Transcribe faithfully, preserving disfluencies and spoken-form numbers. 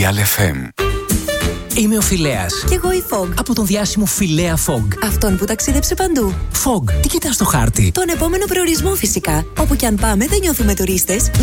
Real εφ εμ. Είμαι ο Φιλέας. Κι εγώ η Fog. Από τον διάσημο Φιλέα Fog. Αυτόν που ταξίδεψε παντού. Fog, τι κοιτάς στο χάρτη? Τον επόμενο προορισμό φυσικά. Όπου κι αν πάμε δεν νιώθουμε τουρίστες.